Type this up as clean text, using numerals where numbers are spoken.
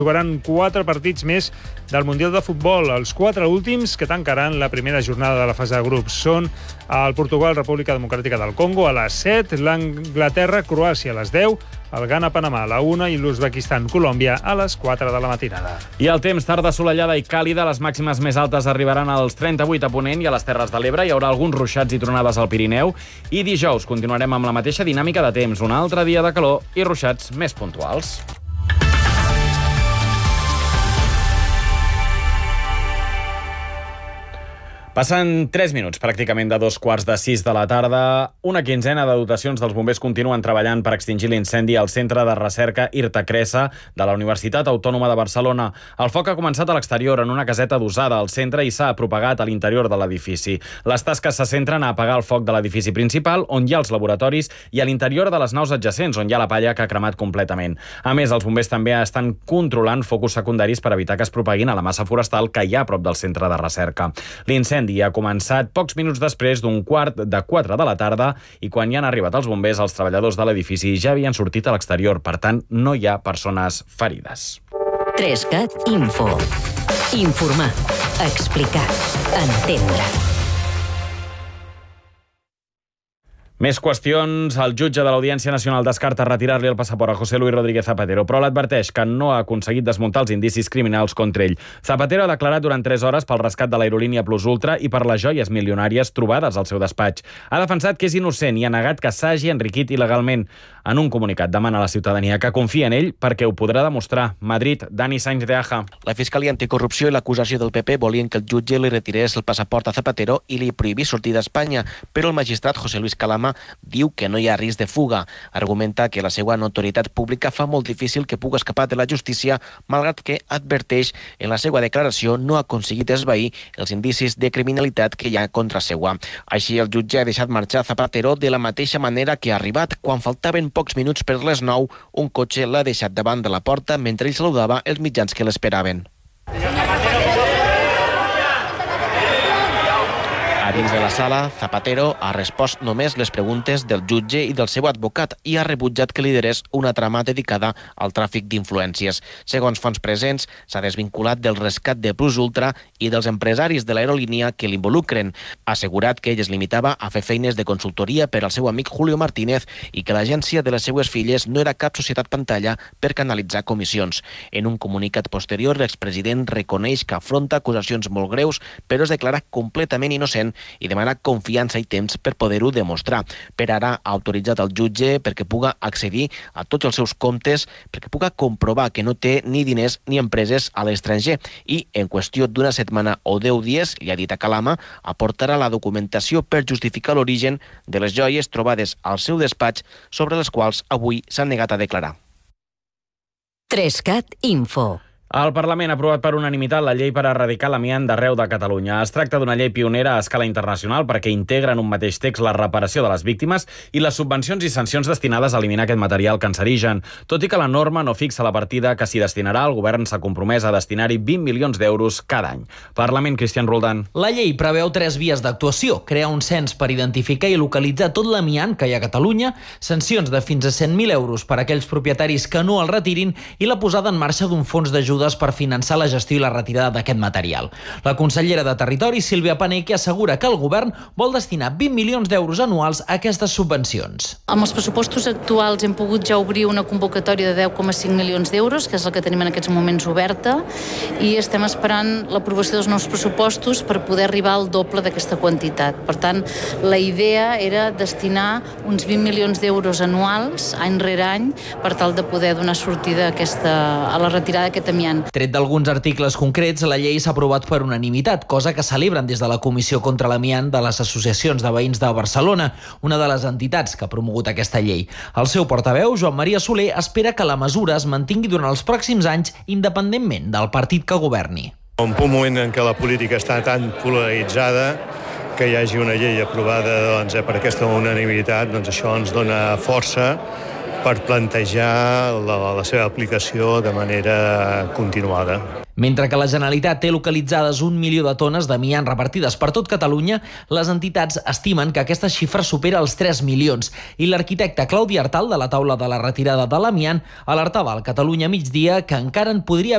Jugaran 4 partits més del Mundial de Futbol. Els 4 últims que tancaran la primera jornada de la fase de grups són el Portugal, República Democràtica del Congo a les 7, l'Anglaterra, Croàcia a les 10, el Ghana, Panamà a la 1 i l'Uzbekistan, Colòmbia a les 4 de la matinada. I el temps, tarda assolellada i càlida. Les màximes més altes arribaran als 38 a Ponent i a les Terres de l'Ebre. Hi haurà alguns ruixats i tronades al Pirineu. I dijous continuarem amb la mateixa dinàmica de temps. Un altre dia de calor i ruixats més puntuals. Passen 3 minuts pràcticament de 5:15 de la tarda. Una quinzena de dotacions dels bombers continuen treballant per extingir l'incendi al Centre de Recerca Irta Cresa de la Universitat Autònoma de Barcelona. El foc ha començat a l'exterior, en una caseta adossada al centre, i s'ha propagat a l'interior de l'edifici. Les tasques se centren a apagar el foc de l'edifici principal, on hi ha els laboratoris, i a l'interior de les naus adjacents, on hi ha la palla que ha cremat completament. A més, els bombers també estan controlant focus secundaris per evitar que es propaguin a la massa forestal que hi ha a prop del centre de recerca. L'incendi ha començat pocs minuts després d'3:15 de la tarda, i quan hi han arribat els bombers, els treballadors de l'edifici ja havien sortit a l'exterior. Per tant, no hi ha persones ferides. 3CAT Info. Informar, explicar, entendre. Més qüestions. El jutge de l'Audiència Nacional descarta retirar-li el passaport a José Luis Rodríguez Zapatero, però l'adverteix que no ha aconseguit desmuntar els indicis criminals contra ell. Zapatero ha declarat durant 3 hores pel rescat de l'aerolínia Plus Ultra i per les joies milionàries trobades al seu despatx. Ha defensat que és innocent i ha negat que s'hagi enriquit il·legalment. En un comunicat demana a la ciutadania que confia en ell perquè ho podrà demostrar. Madrid, Dani Sainz de Aja. La Fiscalia Anticorrupció i l'acusació del PP volien que el jutge li retirés el passaport a Zapatero i li prohibís sortir d'Espanya, però el magistrat José Luis Calama diu que no hi ha risc de fuga. Argumenta que la seva notorietat pública fa molt difícil que pugui escapar de la justícia, malgrat que adverteix en la seva declaració no ha aconseguit esvair els indicis de criminalitat que hi ha contra seua. Així, el jutge ha deixat marxar Zapatero de la mateixa manera que ha arribat. Quan faltaven pocs minuts per les 9, un cotxe l'ha deixat davant de la porta mentre ell saludava els mitjans que l'esperaven. A dins de la sala, Zapatero ha respost només les preguntes del jutge i del seu advocat i ha rebutjat que liderés una trama dedicada al tràfic d'influències. Segons fonts presents, s'ha desvinculat del rescat de Plus Ultra i dels empresaris de l'aerolínia que l'involucren. Ha assegurat que ell es limitava a fer feines de consultoria per al seu amic Julio Martínez i que l'agència de les seues filles no era cap societat pantalla per canalitzar comissions. En un comunicat posterior, l'expresident reconeix que afronta acusacions molt greus, però es declara completament innocent i demana confiança i temps per poder-ho demostrar. Per ara ha autoritzat el jutge perquè puga accedir a tots els seus comptes, perquè puga comprovar que no té ni diners ni empreses a l'estranger i, en qüestió d'una setmana o 10 dies, li ha dit a Calama, aportarà la documentació per justificar l'origen de les joies trobades al seu despatx, sobre les quals avui s'han negat a declarar. 3CAT Info. El Parlament ha aprovat per unanimitat la llei per erradicar l'amiant d'arreu de Catalunya. Es tracta d'una llei pionera a escala internacional perquè integra en un mateix text la reparació de les víctimes i les subvencions i sancions destinades a eliminar aquest material cancerigen. Tot i que la norma no fixa la partida que s'hi destinarà, el govern s'ha compromès a destinar-hi 20 milions d'euros cada any. Parlament, Cristian Roldán. La llei preveu 3 vies d'actuació: crear un cens per identificar i localitzar tot l'amiant que hi ha a Catalunya, sancions de fins a 100.000 euros per a aquells propietaris que no el retirin i la posada en marxa d'un fons d'ajuda per finançar la gestió i la retirada d'aquest material. La consellera de Territori, Sílvia Paneque, assegura que el govern vol destinar 20 milions d'euros anuals a aquestes subvencions. Amb els pressupostos actuals hem pogut ja obrir una convocatòria de 10,5 milions d'euros, que és la que tenim en aquests moments oberta, i estem esperant l'aprovació dels nous pressupostos per poder arribar al doble d'aquesta quantitat. Per tant, la idea era destinar uns 20 milions d'euros anuals, any rere any, per tal de poder donar sortida a la retirada d'aquest amiant. Tret d'alguns articles concrets, la llei s'ha aprovat per unanimitat, cosa que celebren des de la Comissió contra l'Amiant de les Associacions de Veïns de Barcelona, una de les entitats que ha promogut aquesta llei. El seu portaveu, Joan Maria Soler, espera que la mesura es mantingui durant els pròxims anys, independentment del partit que governi. En un moment en què la política està tan polaritzada, que hi hagi una llei aprovada per aquesta unanimitat, això ens dona força per plantejar la seva aplicació de manera continuada. Mentre que la Generalitat té localitzades 1 milió de tones d'amiant repartides per tot Catalunya, les entitats estimen que aquesta xifra supera els 3 milions i l'arquitecte Claudi Artal, de la taula de la retirada de l'amiant, alertava al Catalunya Migdia que encara en podria